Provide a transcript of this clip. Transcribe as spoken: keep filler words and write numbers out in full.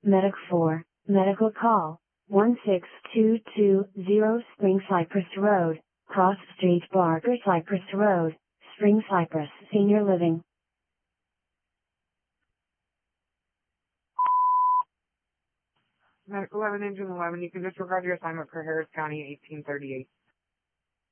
Medic four, medical call, one six two two zero Spring Cypress Road, Cross Street Barker Cypress Road, Spring Cypress Senior Living. Medical eleven Engine eleven, you can disregard your assignment for Harris County eighteen thirty-eight.